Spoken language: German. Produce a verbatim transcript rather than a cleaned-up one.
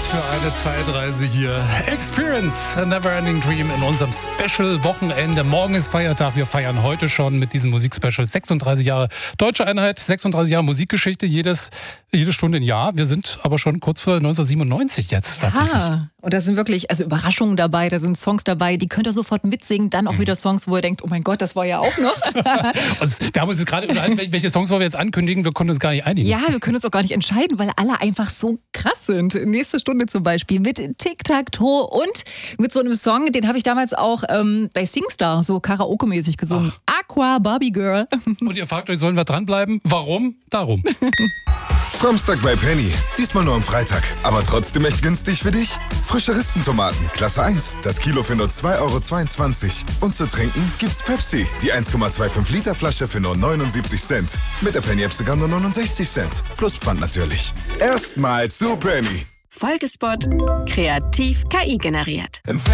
für eine Zeitreise hier. Experience, a Neverending Dream in unserem Special-Wochenende. Morgen ist Feiertag. Wir feiern heute schon mit diesem Musikspecial sechsunddreißig Jahre Deutsche Einheit, sechsunddreißig Jahre Musikgeschichte, jedes, jede Stunde ein Jahr. Wir sind aber schon kurz vor neunzehnhundertsiebenundneunzig jetzt tatsächlich. Ja, und da sind wirklich also Überraschungen dabei, da sind Songs dabei, die könnt ihr sofort mitsingen. Dann auch mhm. wieder Songs, wo ihr denkt, oh mein Gott, das war ja auch noch. Also, wir haben uns jetzt gerade unterhalten, welche Songs wollen wir jetzt ankündigen. Wir konnten uns gar nicht einigen. Ja, wir können uns auch gar nicht entscheiden, weil alle einfach so krass sind. Nächste Stunde zum Beispiel mit Tic-Tac-Toe und mit so einem Song, den habe ich damals auch ähm, bei SingStar so Karaoke-mäßig gesungen. Ach. Aqua, Barbie Girl. Und ihr fragt euch, sollen wir dranbleiben? Warum? Darum. Samstag bei Penny. Diesmal nur am Freitag. Aber trotzdem echt günstig für dich. Frische Rispentomaten, Klasse eins. Das Kilo für nur zwei Euro zweiundzwanzig. Und zu trinken gibt's Pepsi. Die eins Komma fünfundzwanzig Liter Flasche für nur neunundsiebzig Cent. Mit der Penny-App sogar nur neunundsechzig Cent. Plus Pfand natürlich. Erstmal zu Penny. Folgespot. Kreativ K I generiert.